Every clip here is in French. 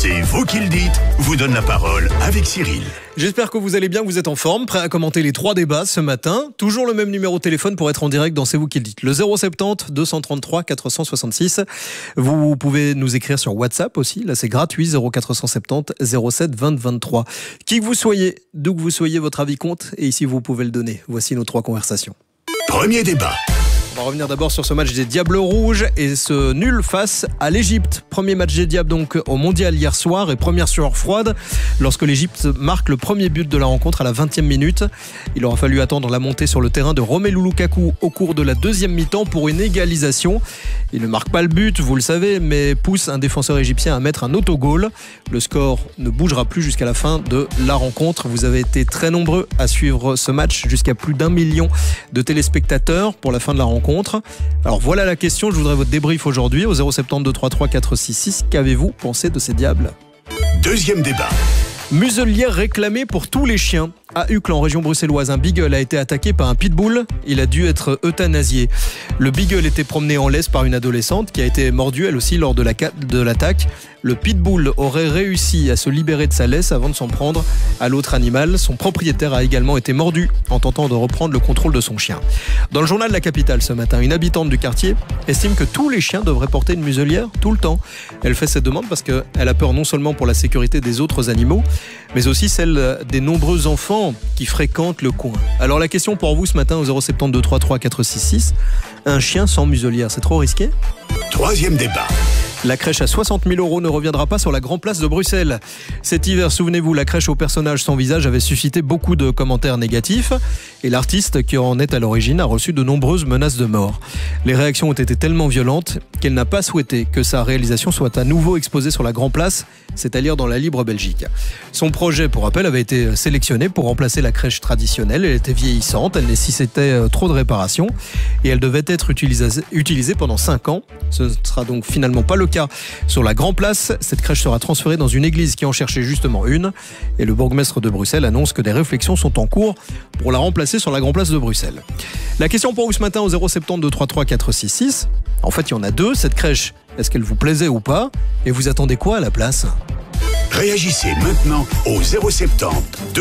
C'est vous qui le dites, vous donne la parole avec Cyril. J'espère que vous allez bien, vous êtes en forme, prêt à commenter les 3 débats ce matin. Toujours le même numéro de téléphone pour être en direct dans C'est vous qui le dites. Le 070 233 466. Vous pouvez nous écrire sur WhatsApp aussi, là c'est gratuit, 0470 07 20 23. Qui que vous soyez, d'où que vous soyez, votre avis compte et ici vous pouvez le donner. Voici nos 3 conversations. Premier débat. On va revenir d'abord sur ce match des Diables Rouges et ce nul face à l'Égypte. Premier match des Diables donc au Mondial hier soir et première sueur froide lorsque l'Égypte marque le premier but de la rencontre à la 20e minute. Il aura fallu attendre la montée sur le terrain de Romelu Lukaku au cours de la deuxième mi-temps pour une égalisation. Il ne marque pas le but, vous le savez, mais pousse un défenseur égyptien à mettre un autogol. Le score ne bougera plus jusqu'à la fin de la rencontre. Vous avez été très nombreux à suivre ce match, jusqu'à plus d'1 million de téléspectateurs pour la fin de la rencontre. Alors voilà la question, je voudrais votre débrief aujourd'hui au 070 233 466. Qu'avez-vous pensé de ces Diables ? Deuxième débat. Muselière réclamée pour tous les chiens. À Uccle, en région bruxelloise, un beagle a été attaqué par un pitbull. Il a dû être euthanasié. Le beagle était promené en laisse par une adolescente qui a été mordue elle aussi lors de l'attaque. Le pitbull aurait réussi à se libérer de sa laisse avant de s'en prendre à l'autre animal. Son propriétaire a également été mordu en tentant de reprendre le contrôle de son chien. Dans le journal de la capitale ce matin, une habitante du quartier estime que tous les chiens devraient porter une muselière tout le temps. Elle fait cette demande parce qu'elle a peur non seulement pour la sécurité des autres animaux, mais aussi celle des nombreux enfants qui fréquentent le coin. Alors la question pour vous ce matin au 070 233 466, un chien sans muselière, c'est trop risqué ? Troisième débat. La crèche à 60 000 € ne reviendra pas sur la Grand Place de Bruxelles. Cet hiver, souvenez-vous, la crèche aux personnages sans visage avait suscité beaucoup de commentaires négatifs et l'artiste qui en est à l'origine a reçu de nombreuses menaces de mort. Les réactions ont été tellement violentes qu'elle n'a pas souhaité que sa réalisation soit à nouveau exposée sur la Grand Place, c'est-à-dire dans la libre Belgique. Son projet, pour rappel, avait été sélectionné pour remplacer la crèche traditionnelle. Elle était vieillissante, elle nécessitait trop de réparations et elle devait être utilisée pendant 5 ans. Ce ne sera donc finalement pas le cas sur la Grand Place. Cette crèche sera transférée dans une église qui en cherchait justement une et le bourgmestre de Bruxelles annonce que des réflexions sont en cours pour la remplacer sur la Grand Place de Bruxelles. La question pour vous ce matin au 070 233 466. En fait, il y en a 2. Cette crèche, est-ce qu'elle vous plaisait ou pas ? Et vous attendez quoi à la place ? Réagissez maintenant au 070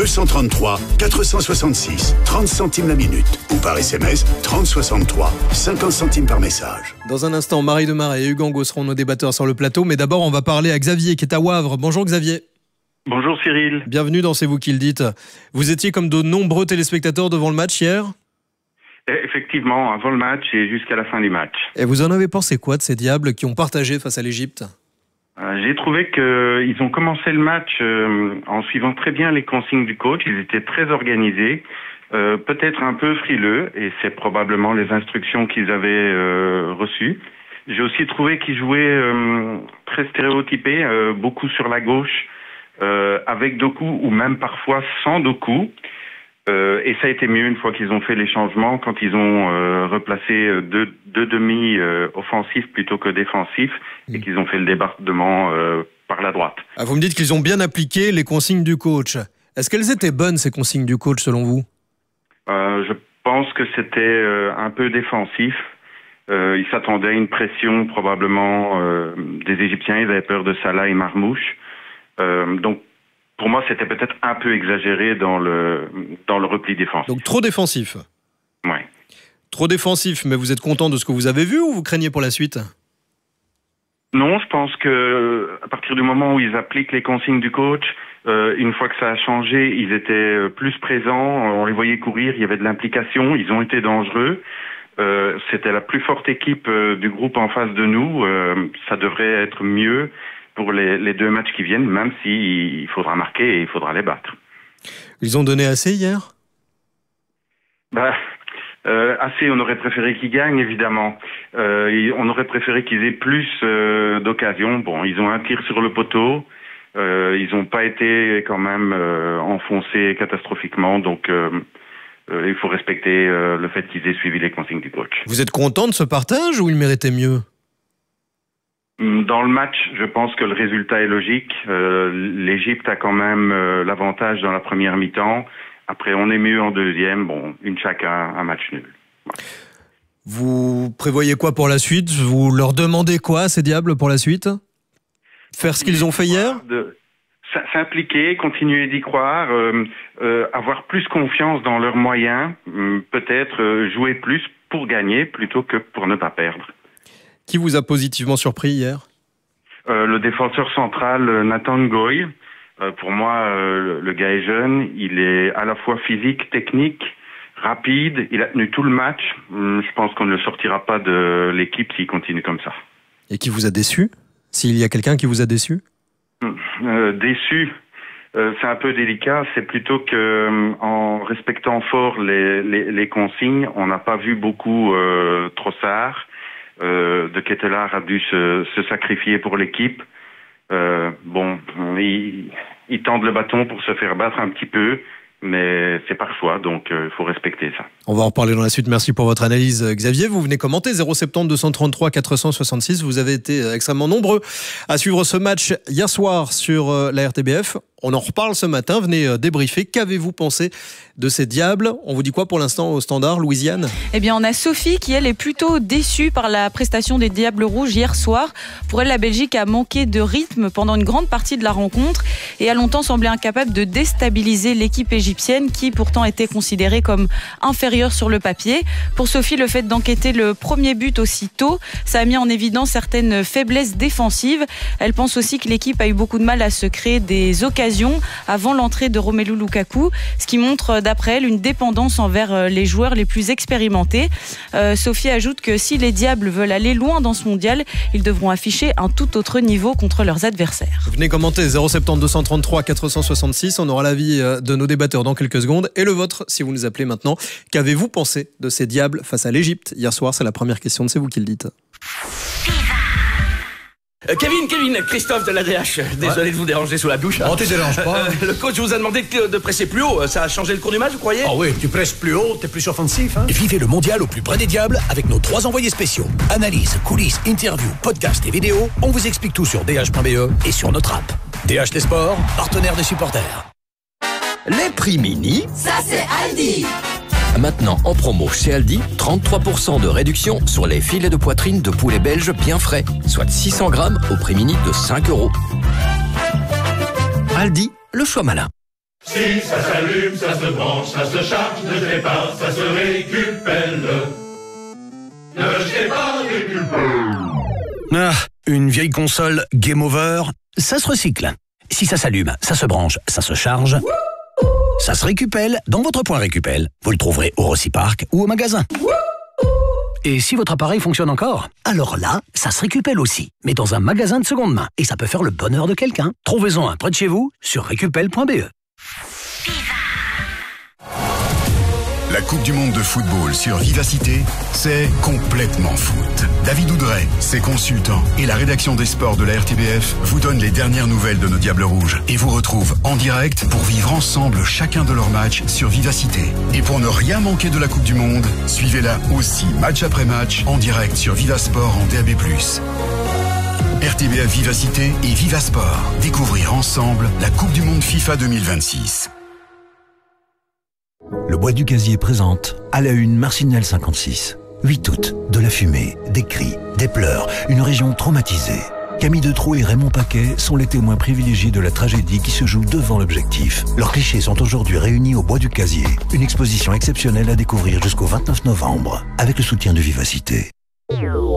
233 466 30 centimes la minute ou par SMS 3063 50 centimes par message. Dans un instant, Marie Demaret et Hugues Angot seront nos débatteurs sur le plateau, mais d'abord on va parler à Xavier qui est à Wavre. Bonjour Xavier. Bonjour Cyril. Bienvenue dans C'est vous qui le dites. Vous étiez comme de nombreux téléspectateurs devant le match hier ? Effectivement, avant le match et jusqu'à la fin du match. Et vous en avez pensé quoi de ces Diables qui ont partagé face à l'Égypte ? J'ai trouvé qu'ils ont commencé le match en suivant très bien les consignes du coach. Ils étaient très organisés, peut-être un peu frileux, et c'est probablement les instructions qu'ils avaient reçues. J'ai aussi trouvé qu'ils jouaient très stéréotypés, beaucoup sur la gauche, avec Doku ou même parfois sans Doku. Et ça a été mieux une fois qu'ils ont fait les changements, quand ils ont replacé deux demi offensifs plutôt que défensifs et qu'ils ont fait le débordement par la droite. Ah, vous me dites qu'ils ont bien appliqué les consignes du coach. Est-ce qu'elles étaient bonnes ces consignes du coach selon vous ? Je pense que c'était un peu défensif. Ils s'attendaient à une pression probablement des Égyptiens. Ils avaient peur de Salah et Marmouche. Donc pour moi, c'était peut-être un peu exagéré dans le repli défensif. Donc trop défensif. Ouais. Trop défensif, mais vous êtes content de ce que vous avez vu ou vous craignez pour la suite ? Non, je pense que à partir du moment où ils appliquent les consignes du coach, une fois que ça a changé, ils étaient plus présents, on les voyait courir, il y avait de l'implication, ils ont été dangereux. C'était la plus forte équipe du groupe en face de nous. Ça devrait être mieux pour les 2 matchs qui viennent, même s'il faudra marquer et il faudra les battre. Ils ont donné assez hier ? Assez, on aurait préféré qu'ils gagnent, évidemment. On aurait préféré qu'ils aient plus d'occasions. Bon, ils ont un tir sur le poteau. Ils n'ont pas été quand même enfoncés catastrophiquement. Donc, il faut respecter le fait qu'ils aient suivi les consignes du coach. Vous êtes content de ce partage ou ils méritaient mieux ? Dans le match, je pense que le résultat est logique. L'Égypte a quand même l'avantage dans la première mi-temps. Après, on est mieux en deuxième. Bon, une chacun, un match nul. Ouais. Vous prévoyez quoi pour la suite ? Vous leur demandez quoi, ces Diables, pour la suite ? Faire ce qu'ils ont fait hier ? S'impliquer, continuer d'y croire, avoir plus confiance dans leurs moyens, peut-être jouer plus pour gagner plutôt que pour ne pas perdre. Qui vous a positivement surpris hier ? Le défenseur central Nathan Ngoy. Pour moi, le gars est jeune, il est à la fois physique, technique, rapide, il a tenu tout le match. Je pense qu'on ne le sortira pas de l'équipe s'il continue comme ça. Et qui vous a déçu ? S'il y a quelqu'un qui vous a déçu ? Déçu, c'est un peu délicat. C'est plutôt que en respectant fort les consignes, on n'a pas vu beaucoup Trossard. De Ketelaar a dû se sacrifier pour l'équipe. Ils tendent le bâton pour se faire battre un petit peu, mais c'est par choix, donc il faut respecter ça. On va en reparler dans la suite. Merci pour votre analyse, Xavier. Vous venez commenter 070 233 466. Vous avez été extrêmement nombreux à suivre ce match hier soir sur la RTBF. On en reparle ce matin. Venez débriefer. Qu'avez-vous pensé de ces Diables ? On vous dit quoi pour l'instant au standard, Louisiane ? Eh bien, on a Sophie qui, elle, est plutôt déçue par la prestation des Diables Rouges hier soir. Pour elle, la Belgique a manqué de rythme pendant une grande partie de la rencontre et a longtemps semblé incapable de déstabiliser l'équipe égyptienne qui, pourtant, était considérée comme inférieure sur le papier. Pour Sophie, le fait d'enquêter le premier but aussi tôt, ça a mis en évidence certaines faiblesses défensives. Elle pense aussi que l'équipe a eu beaucoup de mal à se créer des occasions avant l'entrée de Romelu Lukaku, ce qui montre d'après elle une dépendance envers les joueurs les plus expérimentés. Sophie ajoute que si les Diables veulent aller loin dans ce mondial, ils devront afficher un tout autre niveau contre leurs adversaires. Venez commenter 070 233 466, on aura l'avis de nos débatteurs dans quelques secondes et le vôtre si vous nous appelez maintenant. Qu'avez-vous pensé de ces Diables face à l'Égypte hier soir ? C'est la première question, c'est vous qui le dites. Kevin, Christophe de l'ADH. Désolé de vous déranger sous la douche. Oh, tu déranges pas. Le coach vous a demandé de presser plus haut. Ça a changé le cours du match, vous croyez ? Ah oui, tu presses plus haut, t'es plus offensif. Vivez le mondial au plus près des Diables avec nos 3 envoyés spéciaux. Analyse, coulisses, interviews, podcasts et vidéos. On vous explique tout sur dh.be et sur notre app. DH Les Sports, partenaire des supporters. Les prix mini, ça c'est Aldi. Maintenant en promo chez Aldi, 33% de réduction sur les filets de poitrine de poulet belge bien frais, soit 600 grammes au prix mini de 5 €. Aldi, le choix malin. Si ça s'allume, ça se branche, ça se charge, ne jetez pas, ça se récupère. Ne jetez pas, récupère. Une vieille console Game Over, ça se recycle. Si ça s'allume, ça se branche, ça se charge. Ça se récupère dans votre point Récupel. Vous le trouverez au Rossi-Park ou au magasin. Et si votre appareil fonctionne encore, alors là, ça se récupère aussi, mais dans un magasin de seconde main. Et ça peut faire le bonheur de quelqu'un. Trouvez-en un près de chez vous sur récupel.be. La Coupe du Monde de football sur Vivacité, c'est complètement foot. David Oudret, ses consultants et la rédaction des sports de la RTBF vous donnent les dernières nouvelles de nos Diables Rouges et vous retrouvent en direct pour vivre ensemble chacun de leurs matchs sur Vivacité. Et pour ne rien manquer de la Coupe du Monde, suivez-la aussi match après match en direct sur Vivasport en DAB+. RTBF Vivacité et Vivasport. Découvrir ensemble la Coupe du Monde FIFA 2026. Le Bois du Gazier présente à la une Marcinelle 56. 8 août, de la fumée, des cris, des pleurs, une région traumatisée. Camille Detraux et Raymond Paquet sont les témoins privilégiés de la tragédie qui se joue devant l'objectif. Leurs clichés sont aujourd'hui réunis au Bois du Gazier. Une exposition exceptionnelle à découvrir jusqu'au 29 novembre, avec le soutien de Vivacité.